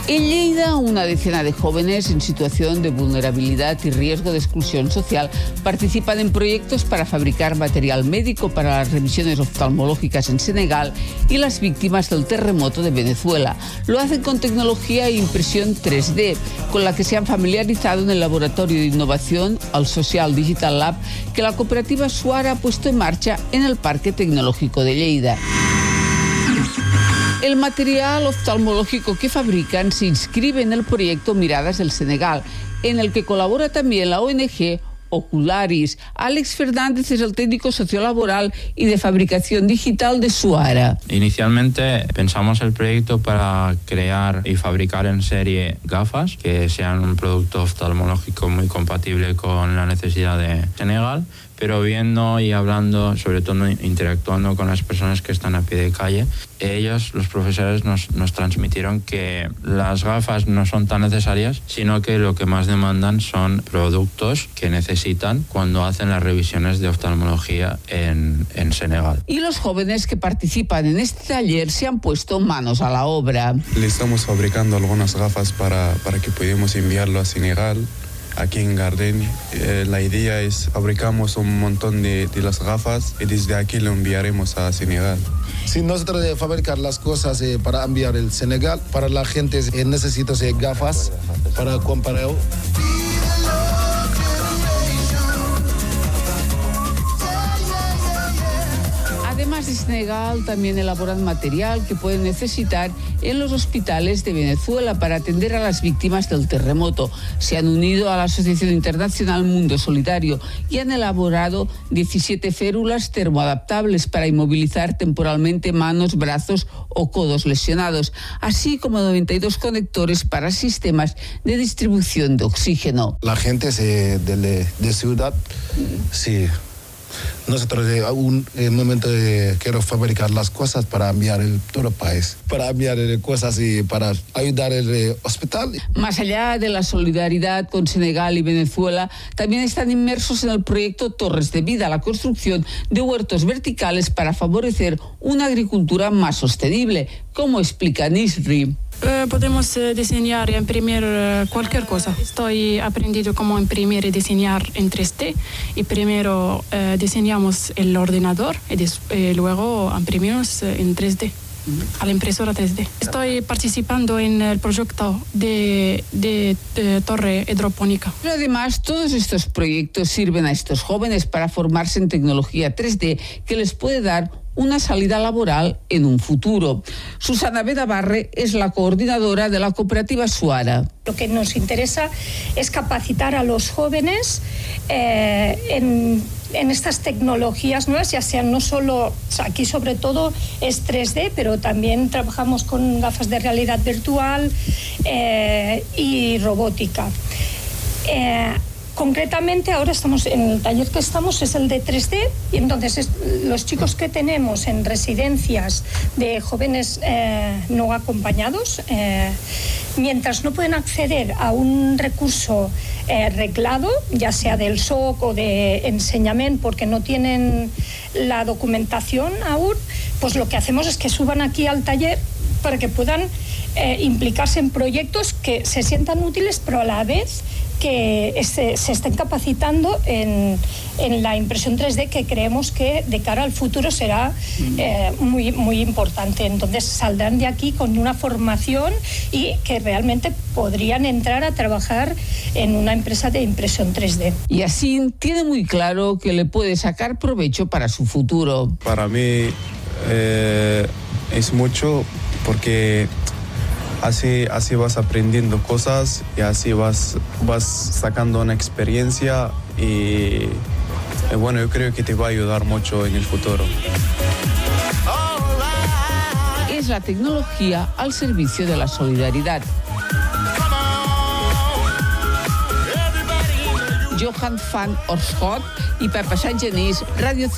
En Lleida, una decena de jóvenes en situación de vulnerabilidad y riesgo de exclusión social participan en proyectos para fabricar material médico para las revisiones oftalmológicas en Senegal y las víctimas del terremoto de Venezuela. Lo hacen con tecnología e impresión 3D, con la que se han familiarizado en el Laboratorio de Innovación al Social Digital Lab que la cooperativa Suara ha puesto en marcha en el Parque Tecnológico de Lleida. El material oftalmológico que fabrican se inscribe en el proyecto Miradas del Senegal, en el que colabora también la ONG Ocularis. Alex Fernández es el técnico sociolaboral y de fabricación digital de Suara. Inicialmente pensamos el proyecto para crear y fabricar en serie gafas que sean un producto oftalmológico muy compatible con la necesidad de Senegal, pero viendo y hablando, sobre todo interactuando con las personas que están a pie de calle, ellos, los profesores, nos transmitieron que las gafas no son tan necesarias, sino que lo que más demandan son productos que necesitan cuando hacen las revisiones de oftalmología en Senegal. Y los jóvenes que participan en este taller se han puesto manos a la obra. Le estamos fabricando algunas gafas para que podamos enviarlo a Senegal. Aquí en Garden, la idea es fabricamos un montón de las gafas y desde aquí lo enviaremos a Senegal. Si nosotros fabricar las cosas para enviar al Senegal, para la gente necesita gafas para comparar. Además de Senegal, también elaboran material que pueden necesitar en los hospitales de Venezuela para atender a las víctimas del terremoto. Se han unido a la Asociación Internacional Mundo Solidario y han elaborado 17 férulas termoadaptables para inmovilizar temporalmente manos, brazos o codos lesionados, así como 92 conectores para sistemas de distribución de oxígeno. La gente de ciudad, sí. Nosotros en un momento quiero fabricar las cosas para enviar todo el país, para enviar cosas y para ayudar al hospital. Más allá de la solidaridad con Senegal y Venezuela, también están inmersos en el proyecto Torres de Vida, la construcción de huertos verticales para favorecer una agricultura más sostenible, como explica Nisri. Podemos diseñar y imprimir cualquier cosa. Estoy aprendiendo cómo imprimir y diseñar en 3D y primero diseñamos el ordenador y luego imprimimos en 3D. A la impresora 3D. Estoy participando en el proyecto de torre hidropónica. Pero además, todos estos proyectos sirven a estos jóvenes para formarse en tecnología 3D que les puede dar una salida laboral en un futuro. Susana Benavarre es la coordinadora de la cooperativa Suara. Lo que nos interesa es capacitar a los jóvenes en estas tecnologías nuevas, ya sean no solo, aquí sobre todo es 3D, pero también trabajamos con gafas de realidad virtual y robótica. Concretamente ahora estamos en el taller que estamos es el de 3D y entonces los chicos que tenemos en residencias de jóvenes no acompañados, mientras no pueden acceder a un recurso reglado, ya sea del SOC o de enseñamiento porque no tienen la documentación aún, pues lo que hacemos es que suban aquí al taller para que puedan implicarse en proyectos que se sientan útiles, pero a la vez que se estén capacitando en la impresión 3D, que creemos que de cara al futuro será muy, muy importante. Entonces saldrán de aquí con una formación y que realmente podrían entrar a trabajar en una empresa de impresión 3D. Y así tiene muy claro que le puede sacar provecho para su futuro. Para mí es mucho porque así vas aprendiendo cosas y así vas sacando una experiencia y bueno, yo creo que te va a ayudar mucho en el futuro. Es la tecnología al servicio de la solidaridad. Johan van Oorschot y Pepa Sangenís, Radio